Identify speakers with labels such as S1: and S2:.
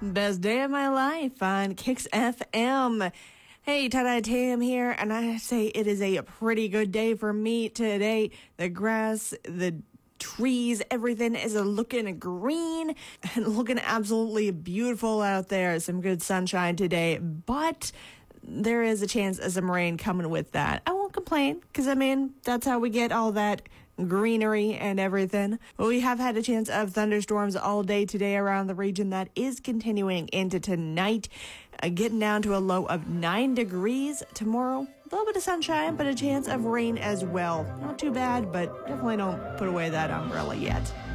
S1: Best day of my life on Kicks FM. Hey, Tada Tam here, and I say it is a pretty good day for me today. The grass, the trees, everything is looking green and looking absolutely beautiful out there. Some good sunshine today, but there is a chance of some rain coming with that. I won't complain, because that's how we get all that greenery and everything. But we have had a chance of thunderstorms all day today around the region. That is continuing into tonight, getting down to a low of 9 degrees. Tomorrow, a little bit of sunshine, but a chance of rain as well. Not too bad, but definitely don't put away that umbrella yet.